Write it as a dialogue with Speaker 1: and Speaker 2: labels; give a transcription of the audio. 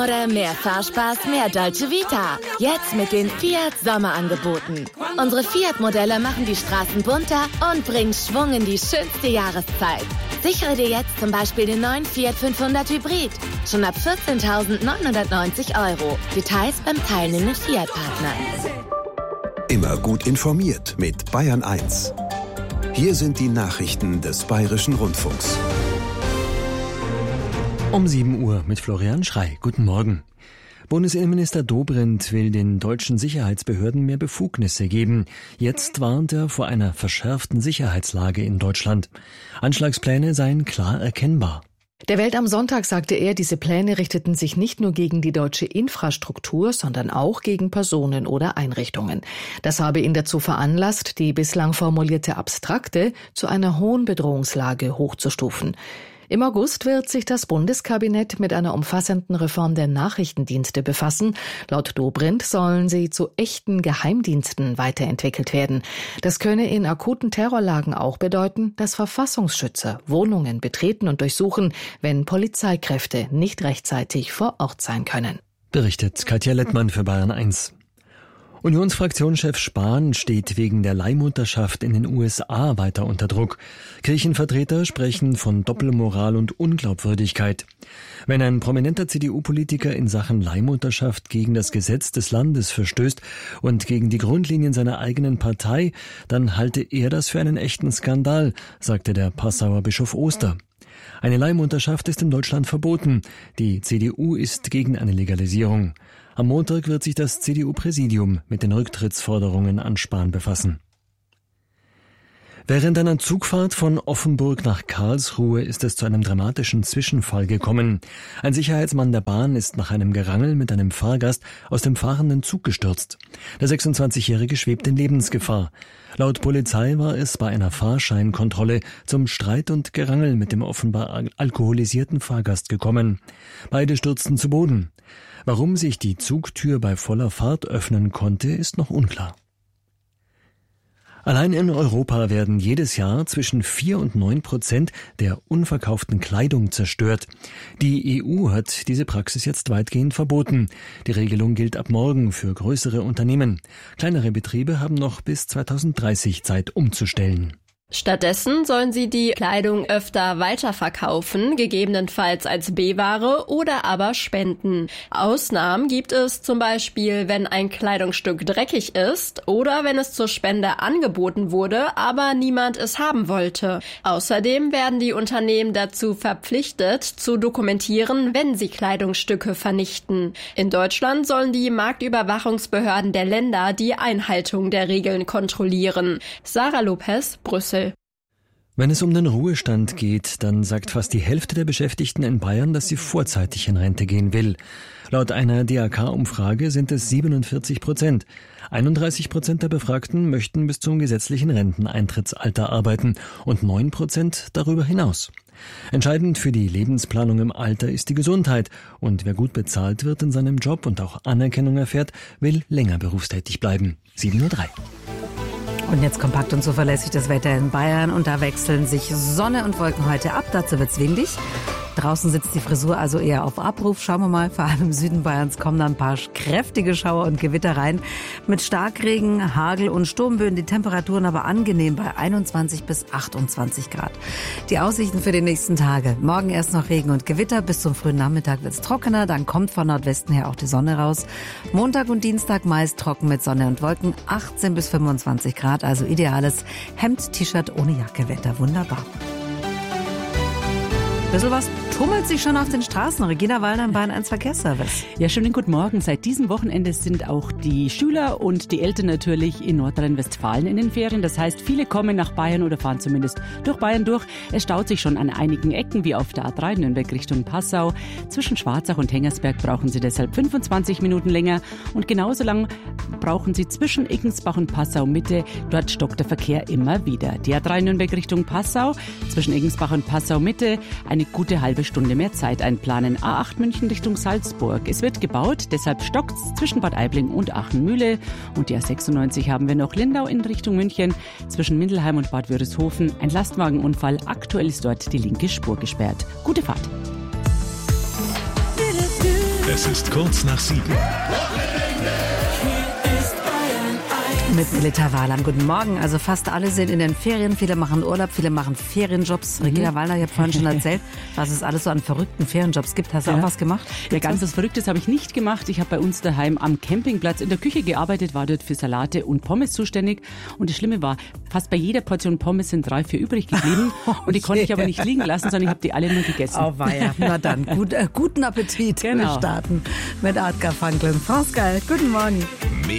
Speaker 1: Oder mehr Fahrspaß, mehr Dolce Vita. Jetzt mit den Fiat Sommerangeboten. Unsere Fiat-Modelle machen die Straßen bunter und bringen Schwung in die schönste Jahreszeit. Sichere dir jetzt zum Beispiel den neuen Fiat 500 Hybrid. Schon ab 14.990 €. Details beim teilnehmenden Fiat-Partner.
Speaker 2: Immer gut informiert mit Bayern 1. Hier sind die Nachrichten des Bayerischen Rundfunks.
Speaker 3: Um 7 Uhr mit Florian Schrey. Guten Morgen. Bundesinnenminister Dobrindt will den deutschen Sicherheitsbehörden mehr Befugnisse geben. Jetzt warnt er vor einer verschärften Sicherheitslage in Deutschland. Anschlagspläne seien klar erkennbar.
Speaker 4: Der Welt am Sonntag sagte er, diese Pläne richteten sich nicht nur gegen die deutsche Infrastruktur, sondern auch gegen Personen oder Einrichtungen. Das habe ihn dazu veranlasst, die bislang formulierte Abstrakte zu einer hohen Bedrohungslage hochzustufen. Im August wird sich das Bundeskabinett mit einer umfassenden Reform der Nachrichtendienste befassen. Laut Dobrindt sollen sie zu echten Geheimdiensten weiterentwickelt werden. Das könne in akuten Terrorlagen auch bedeuten, dass Verfassungsschützer Wohnungen betreten und durchsuchen, wenn Polizeikräfte nicht rechtzeitig vor Ort sein können.
Speaker 3: Berichtet Katja Lettmann für Bayern 1. Unionsfraktionschef Spahn steht wegen der Leihmutterschaft in den USA weiter unter Druck. Kirchenvertreter sprechen von Doppelmoral und Unglaubwürdigkeit. Wenn ein prominenter CDU-Politiker in Sachen Leihmutterschaft gegen das Gesetz des Landes verstößt und gegen die Grundlinien seiner eigenen Partei, dann halte er das für einen echten Skandal, sagte der Passauer Bischof Oster. Eine Leihmutterschaft ist in Deutschland verboten. Die CDU ist gegen eine Legalisierung. Am Montag wird sich das CDU-Präsidium mit den Rücktrittsforderungen an Spahn befassen. Während einer Zugfahrt von Offenburg nach Karlsruhe ist es zu einem dramatischen Zwischenfall gekommen. Ein Sicherheitsmann der Bahn ist nach einem Gerangel mit einem Fahrgast aus dem fahrenden Zug gestürzt. Der 26-Jährige schwebt in Lebensgefahr. Laut Polizei war es bei einer Fahrscheinkontrolle zum Streit und Gerangel mit dem offenbar alkoholisierten Fahrgast gekommen. Beide stürzten zu Boden. Warum sich die Zugtür bei voller Fahrt öffnen konnte, ist noch unklar. Allein in Europa werden jedes Jahr zwischen 4 und 9% der unverkauften Kleidung zerstört. Die EU hat diese Praxis jetzt weitgehend verboten. Die Regelung gilt ab morgen für größere Unternehmen. Kleinere Betriebe haben noch bis 2030 Zeit umzustellen.
Speaker 5: Stattdessen sollen sie die Kleidung öfter weiterverkaufen, gegebenenfalls als B-Ware oder aber spenden. Ausnahmen gibt es zum Beispiel, wenn ein Kleidungsstück dreckig ist oder wenn es zur Spende angeboten wurde, aber niemand es haben wollte. Außerdem werden die Unternehmen dazu verpflichtet, zu dokumentieren, wenn sie Kleidungsstücke vernichten. In Deutschland sollen die Marktüberwachungsbehörden der Länder die Einhaltung der Regeln kontrollieren. Sarah Lopez, Brüssel.
Speaker 3: Wenn es um den Ruhestand geht, dann sagt fast die Hälfte der Beschäftigten in Bayern, dass sie vorzeitig in Rente gehen will. Laut einer DAK-Umfrage sind es 47%. 31% der Befragten möchten bis zum gesetzlichen Renteneintrittsalter arbeiten und 9% darüber hinaus. Entscheidend für die Lebensplanung im Alter ist die Gesundheit. Und wer gut bezahlt wird in seinem Job und auch Anerkennung erfährt, will länger berufstätig bleiben. 7:03 Uhr.
Speaker 6: Und jetzt kompakt und zuverlässig das Wetter in Bayern. Und da wechseln sich Sonne und Wolken heute ab. Dazu wird's windig. Draußen sitzt die Frisur also eher auf Abruf. Schauen wir mal, vor allem im Süden Bayerns kommen da ein paar kräftige Schauer und Gewitter rein. Mit Starkregen, Hagel und Sturmböen, die Temperaturen aber angenehm bei 21 bis 28 Grad. Die Aussichten für die nächsten Tage. Morgen erst noch Regen und Gewitter. Bis zum frühen Nachmittag wird's trockener. Dann kommt von Nordwesten her auch die Sonne raus. Montag und Dienstag meist trocken mit Sonne und Wolken. 18 bis 25 Grad, also ideales Hemd, T-Shirt ohne Jacke Wetter. Wunderbar. Bisschen was tummelt sich schon auf den Straßen. Regina Wallner im Bayern 1 Verkehrsservice.
Speaker 7: Ja, schönen guten Morgen. Seit diesem Wochenende sind auch die Schüler und die Eltern natürlich in Nordrhein-Westfalen in den Ferien. Das heißt, viele kommen nach Bayern oder fahren zumindest durch Bayern durch. Es staut sich schon an einigen Ecken, wie auf der A3 Nürnberg Richtung Passau. Zwischen Schwarzach und Hengersberg brauchen Sie deshalb 25 Minuten länger. Und genauso lang brauchen Sie zwischen Eggensbach und Passau Mitte. Dort stockt der Verkehr immer wieder. Die A3 Nürnberg Richtung Passau, zwischen Eggensbach und Passau Mitte, eine gute halbe Stunde mehr Zeit einplanen. A8 München Richtung Salzburg. Es wird gebaut, deshalb stockt's zwischen Bad Aibling und Aachen-Mühle. Und die A96 haben wir noch Lindau in Richtung München, zwischen Mindelheim und Bad Wörishofen. Ein Lastwagenunfall. Aktuell ist dort die linke Spur gesperrt. Gute Fahrt.
Speaker 8: Es ist kurz nach 7.
Speaker 6: Mit Melita Wahlam. Guten Morgen. Also fast alle sind in den Ferien. Viele machen Urlaub, viele machen Ferienjobs. Regina Wallner, ich habe vorhin schon erzählt, was es alles so an verrückten Ferienjobs gibt. Hast du auch was gemacht?
Speaker 7: Ja, ganz was Verrücktes habe ich nicht gemacht. Ich habe bei uns daheim am Campingplatz in der Küche gearbeitet, war dort für Salate und Pommes zuständig. Und das Schlimme war, fast bei jeder Portion Pommes sind 3, 4 übrig geblieben. Und die konnte ich aber nicht liegen lassen, sondern ich habe die alle nur gegessen.
Speaker 6: Oh weia. Na dann, guten Appetit.
Speaker 7: Genau.
Speaker 6: Wir starten mit Art Garfunkel. Frau Geil, guten Morgen.